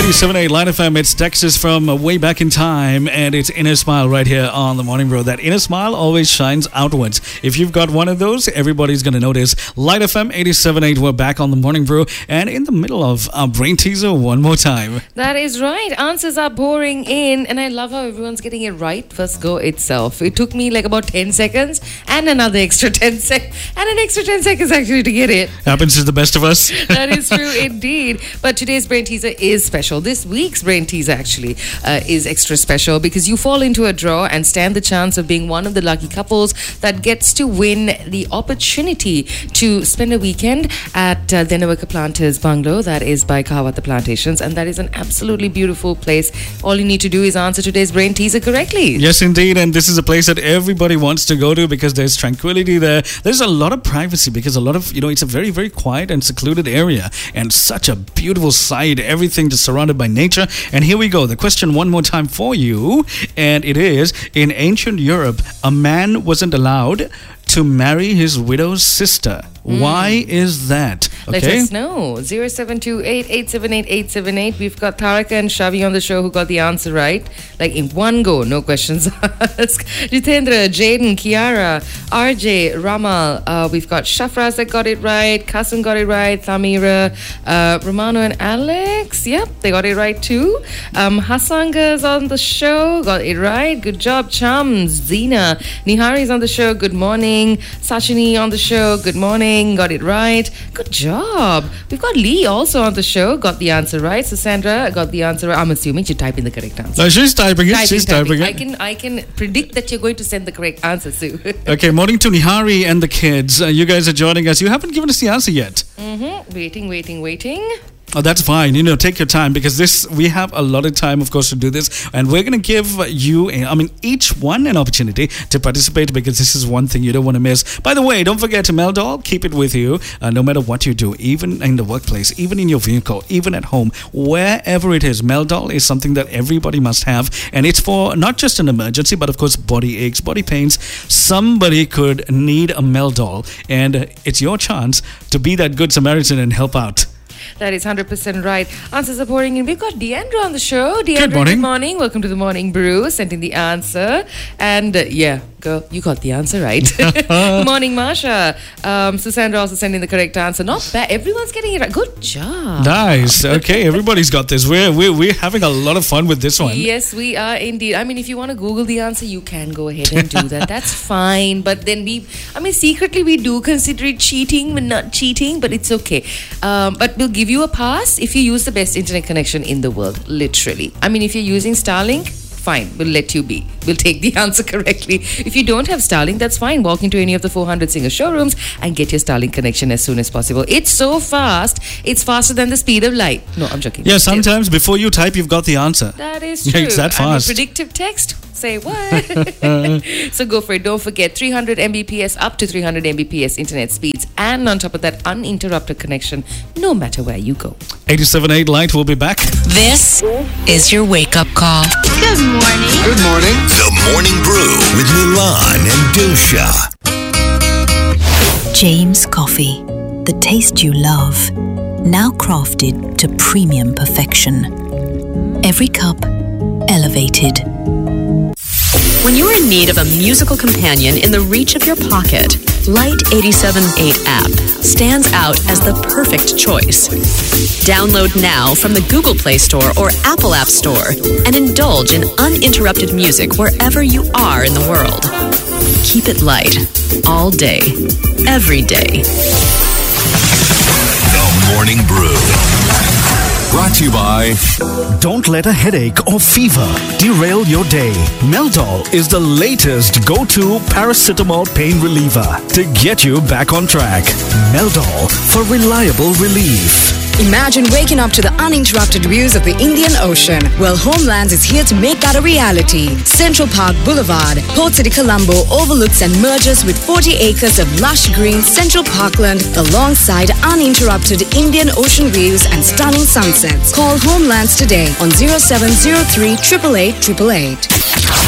87.8 Line FM. It's Texas from way back in time, and it's Inner Smile right here on the Morning Brew. That inner smile always shines outwards. If you've got one of those, everybody's going to notice. Line FM 87.8. We're back on the Morning Brew, and in the middle of our brain teaser one more time. That is right. Answers are pouring in, and I love how everyone's getting it right. First go itself. It took me like about 10 seconds, and another extra 10 seconds, and an extra 10 seconds actually to get it. Happens to the best of us. That is true indeed. But today's brain teaser is special. This week's brain teaser actually is extra special because you fall into a draw and stand the chance of being one of the lucky couples that gets to win the opportunity to spend a weekend at the Nawaka Planters Bungalow. That is by Kahawatha Plantations, and that is an absolutely beautiful place. All you need to do is answer today's brain teaser correctly. Yes, indeed. And this is a place that everybody wants to go to because there's tranquility there. There's a lot of privacy because a lot of, it's a very, very quiet and secluded area and such a beautiful sight. Everything just surrounded by nature. And here we go. The question one more time for you. And it is, in ancient Europe, a man wasn't allowed to marry his widow's sister. Why is that? Okay. Let us know. 0728-878-878. We've got Taraka and Shavi on the show who got the answer right. Like in one go, no questions asked. Jitendra, Jaden, Kiara, RJ, Ramal. We've got Shafraz that got it right. Kasim got it right. Thamira, Romano and Alex. Yep, they got it right too. Hasanga's on the show. Got it right. Good job, chums. Zina. Nihari's on the show. Good morning. Sachini on the show. Good morning. Got it right. Good job. We've got Lee also on the show. Got the answer right. So Sandra got the answer right. I'm assuming you type in the correct answer. No, she's typing it. She's typing it. I can predict that you're going to send the correct answer, Sue. Okay, morning to Nihari and the kids. You guys are joining us. You haven't given us the answer yet. Waiting. Oh, that's fine. Take your time because we have a lot of time, of course, to do this. And we're going to give you, each one an opportunity to participate because this is one thing you don't want to miss. By the way, don't forget to Meldol. Keep it with you no matter what you do, even in the workplace, even in your vehicle, even at home, wherever it is. Meldol is something that everybody must have. And it's for not just an emergency, but of course, body aches, body pains. Somebody could need a Meldol. And it's your chance to be that good Samaritan and help out. That is 100% right. Answers are pouring in. We've got Deandra on the show. Deandra, good morning. Welcome to the Morning Brew. Sent in the answer. And girl, you got the answer right. Good morning, Marsha. Susandra also sent in the correct answer. Not bad. Everyone's getting it right. Good job. Nice. Okay, everybody's got this. We're having a lot of fun with this one. Yes, we are indeed. If you want to Google the answer, you can go ahead and do that. That's fine. But then secretly we do consider it cheating. We're not cheating, but it's okay. But we'll give you a pass if you use the best internet connection in the world, literally. If you're using Starlink, fine, we'll let you be. We'll take the answer correctly. If you don't have Starlink, that's fine. Walk into any of the 400 Singer showrooms and get your Starlink connection as soon as possible. It's so fast, it's faster than the speed of light. No, I'm joking. Yeah, sometimes before you type, you've got the answer. That is true. It's that fast. Predictive text? Say what? So go for it. Don't forget 300 Mbps up to 300 Mbps internet speeds, and on top of that, uninterrupted connection no matter where you go. 87.8 Light will be back. This is your wake-up call. Good morning. Good morning. The Morning Brew with Milan and Dilsha. James Coffee, the taste you love, now crafted to premium perfection. Every cup elevated. When you're in need of a musical companion in the reach of your pocket, Light 87.8 app stands out as the perfect choice. Download now from the Google Play Store or Apple App Store and indulge in uninterrupted music wherever you are in the world. Keep it light, all day, every day. The Morning Brew. Brought to you by... Don't let a headache or fever derail your day. Meldol is the latest go-to paracetamol pain reliever to get you back on track. Meldol for reliable relief. Imagine waking up to the uninterrupted views of the Indian Ocean. Well, Homelands is here to make that a reality. Central Park Boulevard, Port City, Colombo overlooks and merges with 40 acres of lush green Central Parkland alongside uninterrupted Indian Ocean views and stunning sunsets. Call Homelands today on 0703 888 888.